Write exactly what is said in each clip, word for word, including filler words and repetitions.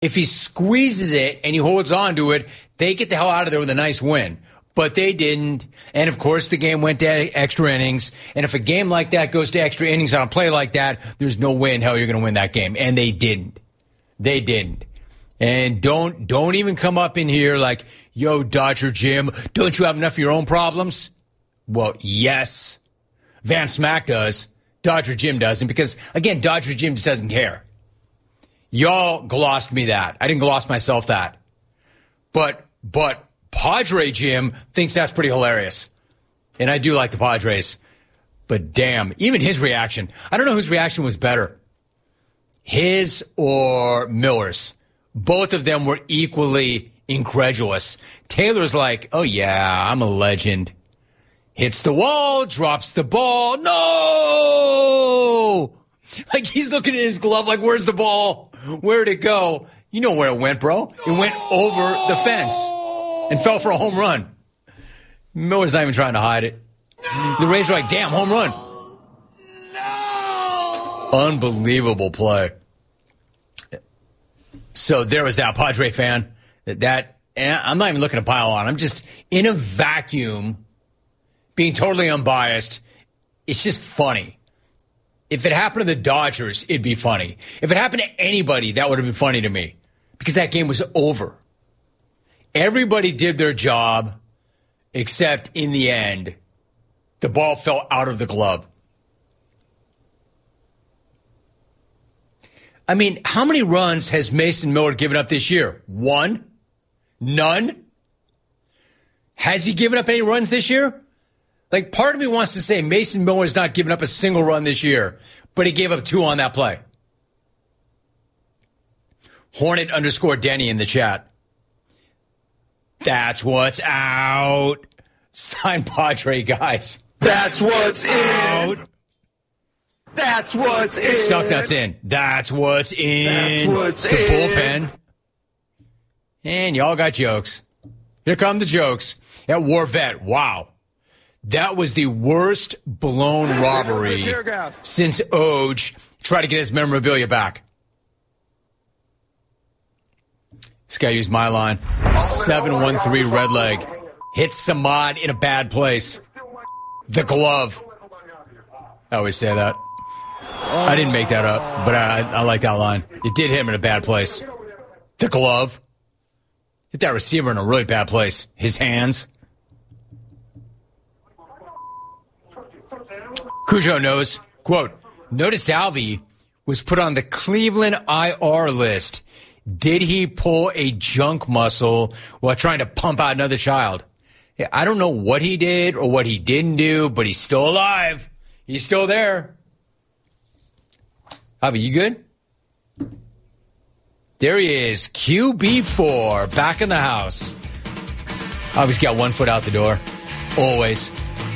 If he squeezes it and he holds on to it, they get the hell out of there with a nice win. But they didn't. And, of course, the game went to extra innings. And if a game like that goes to extra innings on a play like that, there's no way in hell you're going to win that game. And they didn't. They didn't. And don't don't even come up in here like, yo, Dodger Jim, don't you have enough of your own problems? Well, yes. Van Smack does. Dodger Jim doesn't. Because, again, Dodger Jim just doesn't care. Y'all glossed me that. I didn't gloss myself that. But, but Padre Jim thinks that's pretty hilarious. And I do like the Padres. But damn, even his reaction. I don't know whose reaction was better. His or Miller's. Both of them were equally incredulous. Taylor's like, oh, yeah, I'm a legend. Hits the wall, drops the ball. No! Like, he's looking at his glove like, where's the ball? Where'd it go? You know where it went, bro. It went over the fence and fell for a home run. Miller's not even trying to hide it. The Rays are like, damn, home run. No! Unbelievable play. So there was that Padre fan. That, that I'm not even looking to pile on. I'm just in a vacuum, being totally unbiased. It's just funny. If it happened to the Dodgers, it'd be funny. If it happened to anybody, that would have been funny to me. Because that game was over. Everybody did their job, except in the end, the ball fell out of the glove. I mean, how many runs has Mason Miller given up this year? One? None? Has he given up any runs this year? Like, part of me wants to say Mason Miller's not given up a single run this year, but he gave up two on that play. Hornet underscore Denny in the chat. That's what's out. Sign Padre, guys. That's what's out. That's what's in. Stuck that's in. That's what's in. That's what's the in. bullpen. And y'all got jokes. Here come the jokes. At War Vet, wow. That was the worst blown robbery since Oj tried to get his memorabilia back. This guy used my line. seven one three red leg. Hits Samad in a bad place. The glove. I always say that. I didn't make that up, but I, I like that line. It did hit him in a bad place. The glove. Hit that receiver in a really bad place. His hands. Cujo knows, quote, noticed Alvy was put on the Cleveland I R list. Did he pull a junk muscle while trying to pump out another child? I don't know what he did or what he didn't do, but he's still alive. He's still there. Javi, you good? There he is, Q B four, back in the house. Javi's got one foot out the door, always.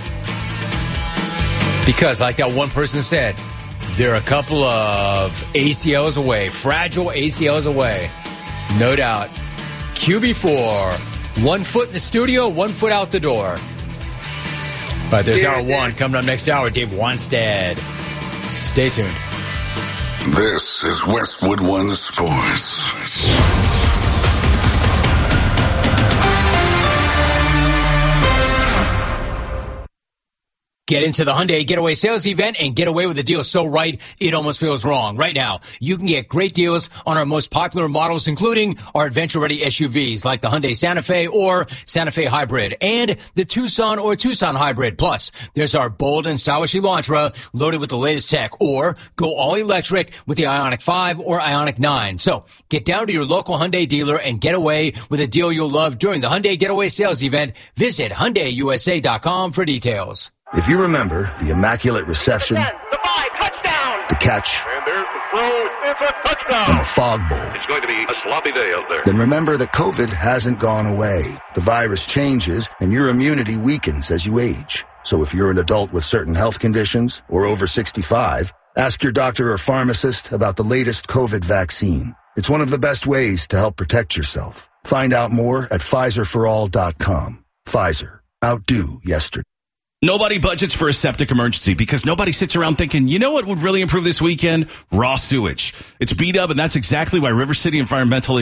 Because, like that one person said, they're a couple of A C Ls away, fragile A C Ls away. No doubt. Q B four, one foot in the studio, one foot out the door. All right, there's hour one. Coming up next hour, Dave Wanstead. Stay tuned. This is Westwood One Sports. Get into the Hyundai Getaway Sales Event and get away with a deal so right, it almost feels wrong. Right now, you can get great deals on our most popular models, including our adventure-ready S U Vs like the Hyundai Santa Fe or Santa Fe Hybrid and the Tucson or Tucson Hybrid. Plus, there's our bold and stylish Elantra loaded with the latest tech, or go all-electric with the Ioniq five or Ioniq nine. So, get down to your local Hyundai dealer and get away with a deal you'll love during the Hyundai Getaway Sales Event. Visit Hyundai U S A dot com for details. If you remember the immaculate reception, ten, the five, touchdown. the catch, And there's the throw. It's a touchdown. and the fog bowl, It's going to be a sloppy day out there. then remember that COVID hasn't gone away. The virus changes, and your immunity weakens as you age. So if you're an adult with certain health conditions or over sixty-five, ask your doctor or pharmacist about the latest COVID vaccine. It's one of the best ways to help protect yourself. Find out more at Pfizer for all dot com. Pfizer. Outdo yesterday. Nobody budgets for a septic emergency because nobody sits around thinking, you know what would really improve this weekend? Raw sewage. It's B-Dub, and that's exactly why River City Environmental